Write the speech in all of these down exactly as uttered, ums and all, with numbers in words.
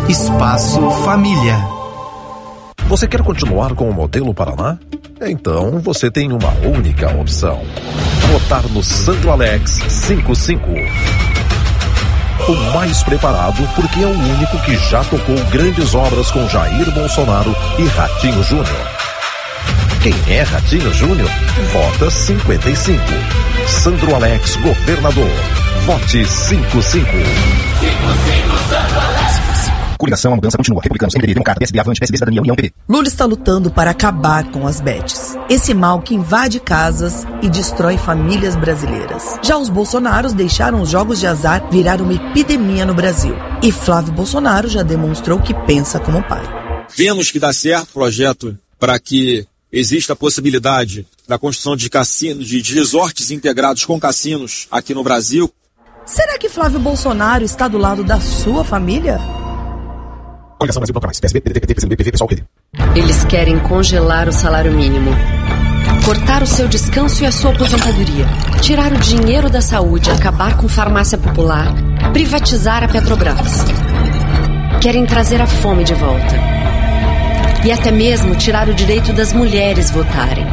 Espaço Família. Você quer continuar com o modelo Paraná? Então você tem uma única opção: votar no Sandro Alex cinquenta e cinco. O mais preparado porque é o único que já tocou grandes obras com Jair Bolsonaro e Ratinho Júnior. Quem é Ratinho Júnior? Vota cinquenta e cinco. Sandro Alex, governador. Vote cinquenta e cinco. cinquenta e cinco Sandro Alex. Coligação, a mudança continua. Republicanos, M D B, Democrata, P S B, Avante, P S B, Cidadania, União, P B. Lula está lutando para acabar com as bets. Esse mal que invade casas e destrói famílias brasileiras. Já os bolsonaros deixaram os jogos de azar virar uma epidemia no Brasil. E Flávio Bolsonaro já demonstrou que pensa como pai. Vemos que dá certo o projeto para que exista a possibilidade da construção de cassinos, de resorts integrados com cassinos aqui no Brasil. Será que Flávio Bolsonaro está do lado da sua família? Coligação Brasil Proclamais, P S B, P D T, P C B, P V, Pessoal, P D. Eles querem congelar o salário mínimo, cortar o seu descanso e a sua aposentadoria, tirar o dinheiro da saúde, acabar com farmácia popular, privatizar a Petrobras. Querem trazer a fome de volta. E até mesmo tirar o direito das mulheres votarem.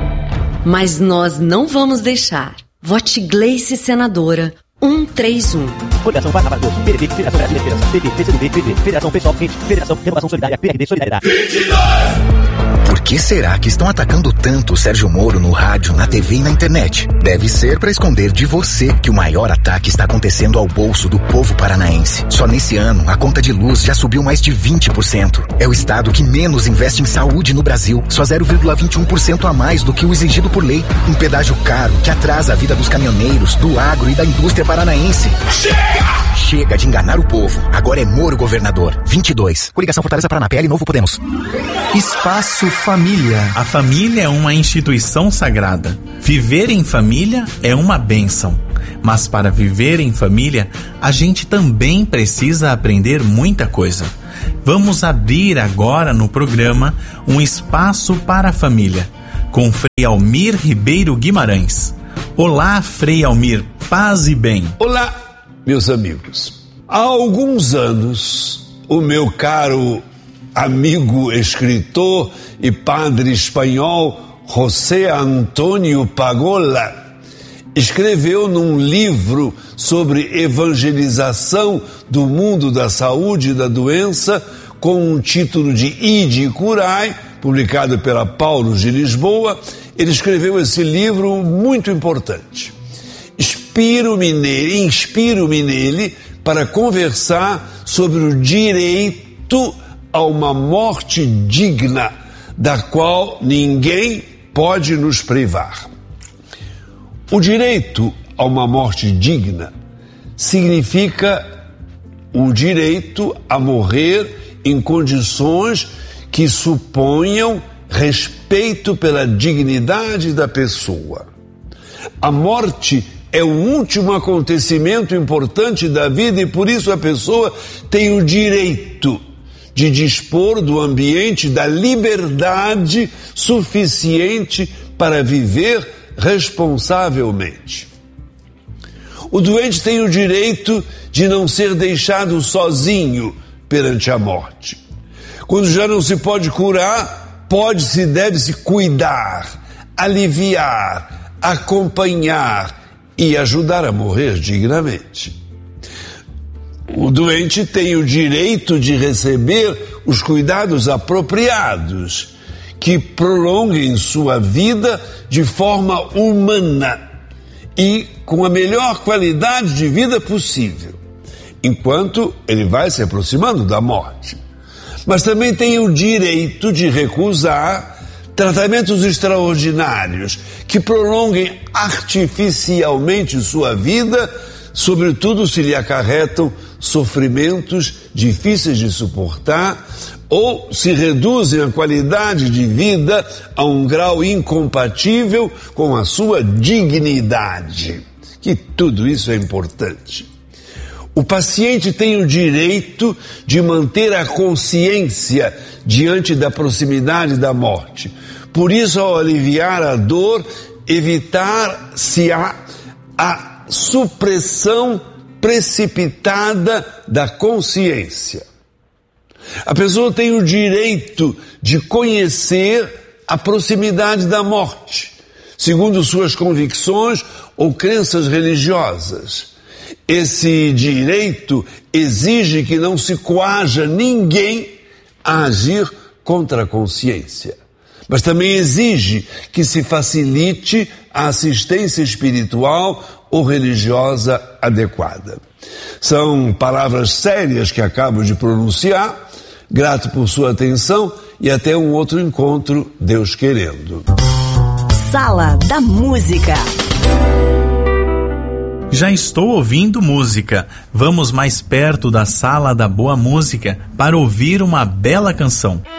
Mas nós não vamos deixar. Vote Gleice Senadora cento e trinta e um. Federação Vai Trabalhador, P D B, Federação Brasileira de Federação, P P, P C do B, P D, Federação Pessoal Frente, Federação Renovação Solidária, P R D Solidariedade. vinte e dois! Por que será que estão atacando tanto o Sérgio Moro no rádio, na T V e na internet? Deve ser para esconder de você que o maior ataque está acontecendo ao bolso do povo paranaense. Só nesse ano, a conta de luz já subiu mais de vinte por cento. É o estado que menos investe em saúde no Brasil, só zero vírgula vinte e um por cento a mais do que o exigido por lei. Um pedágio caro que atrasa a vida dos caminhoneiros, do agro e da indústria paranaense. Chega! Chega de enganar o povo. Agora é Moro governador. vinte e dois. Coligação Fortaleza Paraná, P L Novo Podemos. Espaço Família. A família é uma instituição sagrada. Viver em família é uma bênção. Mas para viver em família, a gente também precisa aprender muita coisa. Vamos abrir agora no programa um espaço para a família, com Frei Almir Ribeiro Guimarães. Olá, Frei Almir, paz e bem. Olá, meus amigos. Há alguns anos, o meu caro amigo escritor e padre espanhol José Antônio Pagola escreveu num livro sobre evangelização do mundo da saúde e da doença, com o título de Ide e Curai, publicado pela Paulos de Lisboa. Ele escreveu esse livro muito importante. Inspiro-me nele, inspiro-me nele para conversar sobre o direito a uma morte digna, da qual ninguém pode nos privar. O direito a uma morte digna significa o direito a morrer em condições que suponham respeito pela dignidade da pessoa. A morte é o último acontecimento importante da vida e por isso a pessoa tem o direito de dispor do ambiente da liberdade suficiente para viver responsavelmente. O doente tem o direito de não ser deixado sozinho perante a morte. Quando já não se pode curar, pode-se e deve-se cuidar, aliviar, acompanhar e ajudar a morrer dignamente. O doente tem o direito de receber os cuidados apropriados, que prolonguem sua vida de forma humana e com a melhor qualidade de vida possível, enquanto ele vai se aproximando da morte. Mas também tem o direito de recusar tratamentos extraordinários que prolonguem artificialmente sua vida, sobretudo se lhe acarretam sofrimentos difíceis de suportar ou se reduzem a qualidade de vida a um grau incompatível com a sua dignidade. Que tudo isso é importante. O paciente tem o direito de manter a consciência diante da proximidade da morte. Por isso, ao aliviar a dor, evitar-se a, a supressão precipitada da consciência. A pessoa tem o direito de conhecer a proximidade da morte, segundo suas convicções ou crenças religiosas. Esse direito exige que não se coaja ninguém a agir contra a consciência, mas também exige que se facilite a assistência espiritual ou religiosa adequada. São palavras sérias que acabo de pronunciar. Grato por sua atenção e até um outro encontro, Deus querendo. Sala da Música. Já estou ouvindo música. Vamos mais perto da Sala da Boa Música para ouvir uma bela canção.